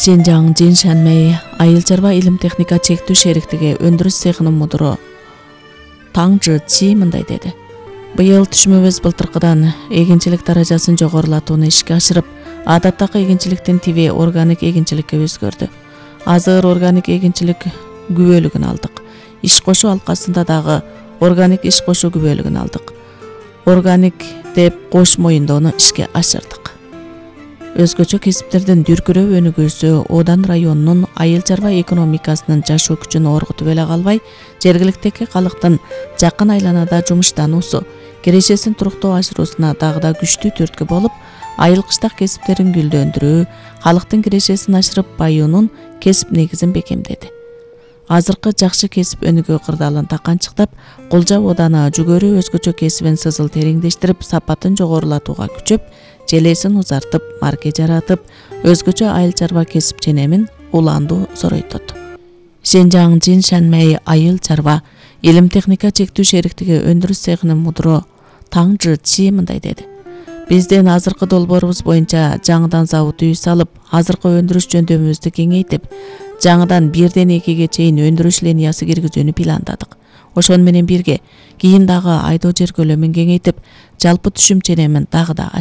Шенжаң Жиншанмэй айыл чарба илим техника чектүү шериктиги өндүрүш цехынын мудуру Таң Жы мындай деди. Быйыл түшүмүбүз былтыркыдан эгинчилик даражасын жогорулатууну ишке ашырып, адаттагы эгинчиликтен тиби органик эгинчиликке өзгөрдү. Азыр органик эгинчилик күбөлүгүн алдык. Иш кошуу алкасында дагы органик иш кошуу күбөлүгүн алдык. Органик деп кош моюндоону ишке ашырдык. Өзгөчө кесиптердин дүркүрөп өнүгүүсү Одан районунун айыл чарба экономикасынын жашоо күчүн оргутуп эле калбай, жергиликтеги калктын жакын айланада жумуштануусу, кирешесин туруктоо ашыруусуна дагы да күчтүү түрткү болуп, айыл кыштак кесиптерин гүлдөндүрүү, калктын кирешесин ашырып баюунун кесип негизин бекемдеди. Азыркы жакшы кесип өнүгүү кырдаалын таканчыктап, Кулжа Оданы жүгөрү өзгөчө кесибин сызыл тереңдештирип, сапатын жогорулатууга күчөп, желесин узартып, марке жаратып, өзгөчө айыл чарба кесип ченемин улаандуу зоройтот. Шенжаң Жиншанмэй айыл чарба илим техника чектүү шериктиги өндүрүш цехынын мудуру Таң Жы мындай деди. Биздин азыркы долбоорубуз боюнча жаңыдан завод үй салып, азыркы өндүрүш жөндөмүбүздү кеңейтип, жаңыдан 1ден 2ге чейин өндүрүш линиясы киргизүүнү пландадык. Ошону менен бирге кийин дагы айдоо жер көлөмүн кеңейтип, жалпы түшүм ченемин дагы да